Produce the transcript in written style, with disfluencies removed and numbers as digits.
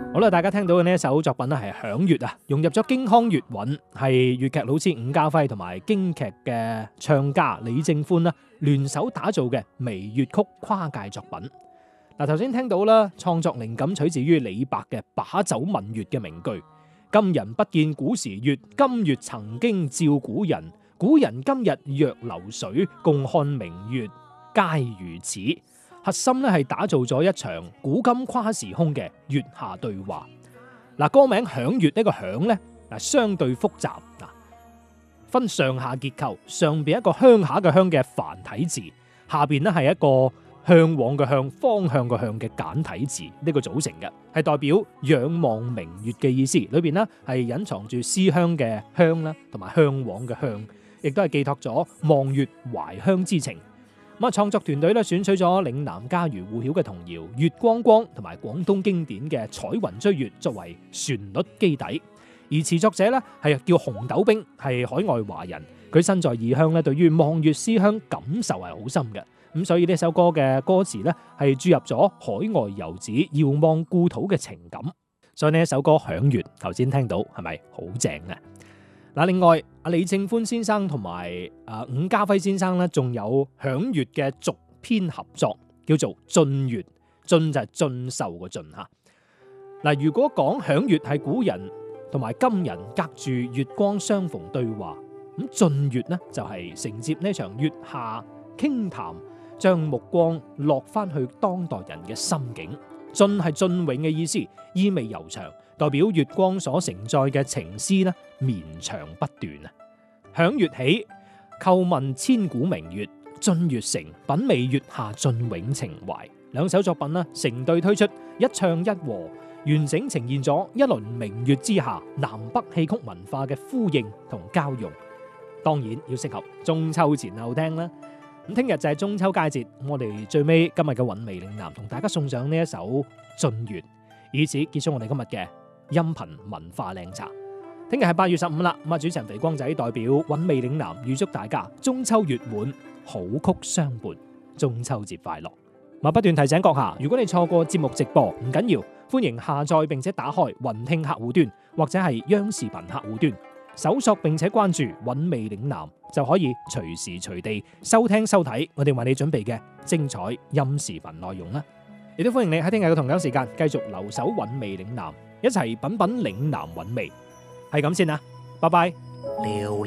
好啦，大家聽到嘅呢一首作品咧係響月啊，融入咗京腔粵韻，係粵劇老師伍家輝同埋京劇嘅唱家李正歡啦聯手打造嘅微粵曲跨界作品。嗱，頭先聽到啦，創作靈感取自於李白嘅把酒問月嘅名句：今人不見古時月，今月曾經照古人。古人今日若流水，共看明月皆如此。核心咧係打造咗一場古今跨時空嘅月下對話。嗱，歌名響月呢個響咧，相對複雜，分上下結構，上邊一個鄉下嘅鄉嘅繁體字，下邊咧係一個向往嘅向、方向嘅向嘅簡體字，呢個組成嘅，係代表仰望明月嘅意思。裏邊呢係隱藏住思鄉嘅鄉啦，同埋向往嘅向，亦都係寄託咗望月懷鄉之情。咁啊，創作團隊咧選取咗嶺南家喻戶曉嘅童謠《月光光》同埋廣東經典嘅《彩雲追月》作為旋律基底，而詞作者咧係叫紅豆冰，係海外華人，佢身在異鄉咧，對於望月思鄉感受係好深嘅。咁所以呢首歌嘅歌詞咧係注入咗海外遊子遙望故土嘅情感。所以呢一首歌響月，頭先聽到係咪好正啊？嗱，另外阿李正歡先生同埋伍家輝先生咧，仲有響月嘅續篇合作，叫做進月。進就係進秀個進吓。嗱，如果講響月係古人同埋今人隔住月光相逢對話，咁進月呢就係承接呢場月下傾談，將目光落翻去當代人嘅心境。進係雋永嘅意思，意味悠長，代表月光所承載嘅情思呢綿長不斷啊！響月起，叩問千古明月，進月成，品味月下雋永情懷。兩首作品呢成對推出，一唱一和，完整呈現咗一輪明月之下南北戲曲文化嘅呼應同交融。當然要適合中秋前後聽啦。咁聽日就係中秋佳節，我哋最尾今日嘅韻味嶺南同大家送上呢一首進月，以此結束我哋今日嘅音頻文化靚茶。聽日係8月15啦，咁啊主持人肥光仔代表韻味嶺南預祝大家中秋月滿，好曲相伴，中秋節快樂。不斷提醒閣下，如果你錯過節目直播唔緊要，歡迎下載並且打開雲聽客戶端或者係央視頻客戶端，搜索並且關注韻味嶺南，就可以隨時隨地收聽收睇我哋為你準備嘅精彩音視頻內容啦。亦都歡迎你喺聽日嘅同樣時間繼續留守韻味嶺南，一齊品品嶺南韻味。係咁先啦，拜拜。